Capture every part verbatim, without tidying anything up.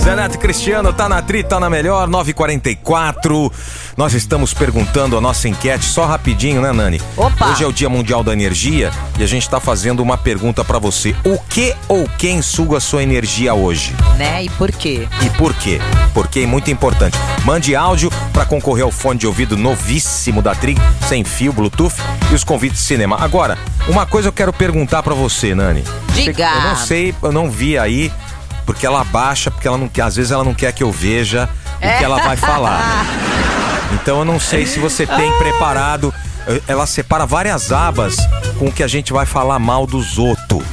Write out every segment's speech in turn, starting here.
Zé Neto e Cristiano, tá na tri, tá na melhor, nove e quarenta e quatro. Nós estamos perguntando a nossa enquete, só rapidinho, né, Nani? Opa! Hoje é o Dia Mundial da Energia e a gente tá fazendo uma pergunta pra você. O que ou quem suga a sua energia hoje? Né? E por quê? E por quê? Porque é muito importante. Mande áudio pra concorrer ao fone de ouvido novíssimo da Tri, sem fio, Bluetooth e os convites de cinema. Agora, uma coisa eu quero perguntar pra você, Nani. Diga! Eu não sei, eu não vi aí... Porque ela abaixa, porque ela não quer, às vezes ela não quer que eu veja o É. que ela vai falar. Então eu não sei se você tem preparado. Ela separa várias abas com o que a gente vai falar mal dos outros.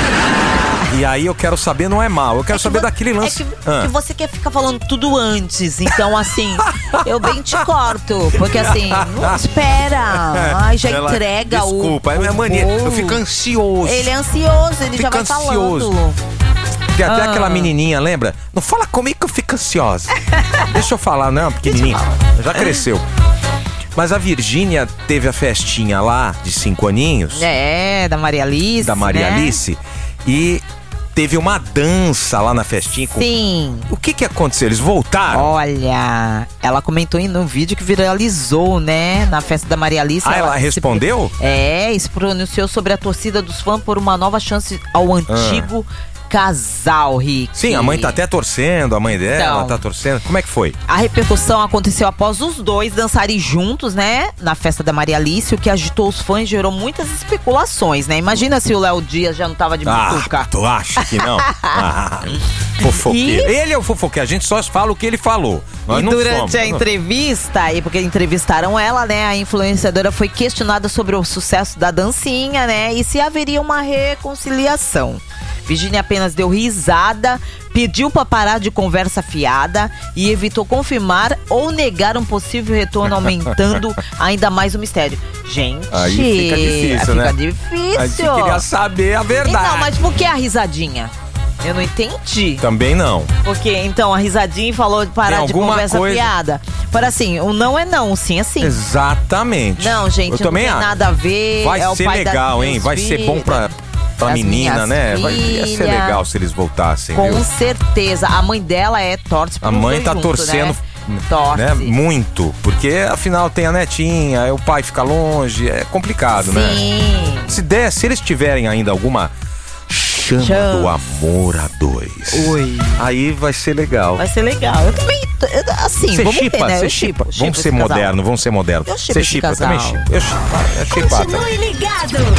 E aí eu quero saber, não é mal, eu quero É que saber vo- daquele lance. É que, Ah. que você quer ficar falando tudo antes. Então, assim, eu bem te corto. Porque, assim, não espera. Ai, já Ela- entrega o. Desculpa, é minha o mania. Eu bolo. fico ansioso. Ele é ansioso, ele já Fica vai ansioso. falando. Tem até Ah. aquela menininha, lembra? Não fala comigo que eu fico ansiosa. Deixa eu falar, não, pequenininha. Já cresceu. Mas a Virgínia teve a festinha lá de cinco aninhos. É, da Maria Alice. Da Maria né? Alice. E teve uma dança lá na festinha. Com... Sim. O que que aconteceu? Eles voltaram? Olha, ela comentou em um vídeo que viralizou, né? Na festa da Maria Alice. Ah, ela se- respondeu? É, se pronunciou sobre a torcida dos fãs por uma nova chance ao antigo casal, Rick. Sim, a mãe tá até torcendo, a mãe dela Então. tá torcendo. Como é que foi? A repercussão aconteceu após os dois dançarem juntos, né? Na festa da Maria Alice, o que agitou os fãs e gerou muitas especulações, né? Imagina se o Léo Dias já não tava de butuca. Ah, tu acha que não? Ah, fofoqueiro. E- Ele é o fofoqueiro, a gente só fala o que ele falou. Nós E não durante somos. a entrevista, aí porque entrevistaram ela, né? A influenciadora foi questionada sobre o sucesso da dancinha, né? E se haveria uma reconciliação. Virgínia apenas deu risada, pediu pra parar de conversa fiada e evitou confirmar ou negar um possível retorno, aumentando ainda mais o mistério. Gente, Aí fica difícil, fica né? difícil. A gente queria saber a verdade. Então, mas por que a risadinha? Eu não entendi. Também não. Porque, então, a risadinha falou de parar Tem de alguma conversa coisa- fiada. Para assim, o não é não, o sim é sim. Exatamente. Não, gente, eu não também tem acho. nada a ver. Vai é o ser pai das legal, hein? minhas Vai ser bom filhas, pra, pra das menina, minhas né? Vai, ia ser filhas. legal se eles voltassem, Com viu? certeza. A mãe dela é torce A pros mãe dois tá junto, torcendo, né? Torce. né? Muito. Porque afinal tem a netinha, aí o pai fica longe, é complicado, né? Sim. Se der, se eles tiverem ainda alguma chama, Chama. do amor a dois, Oi. aí vai ser legal. Vai ser legal. Eu também, eu- assim, Você vamos chipa, ver, né? você Eu chipa. chipo, Vamos chipo ser esse casal. moderno, vamos ser moderno. Eu chipo Você esse chipa, eu casal. também chipo. Eu chipo, eu chipo. Continue ligado.